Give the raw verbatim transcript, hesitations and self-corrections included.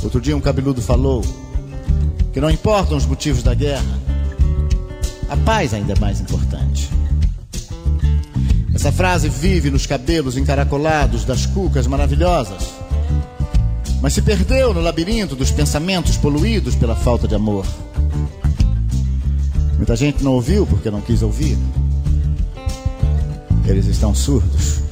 Outro dia um cabeludo falou que não importam os motivos da guerra, a paz ainda é mais importante. Essa frase vive nos cabelos encaracolados das cucas maravilhosas, mas se perdeu no labirinto dos pensamentos poluídos pela falta de amor. Muita gente não ouviu porque não quis ouvir. Eles estão surdos.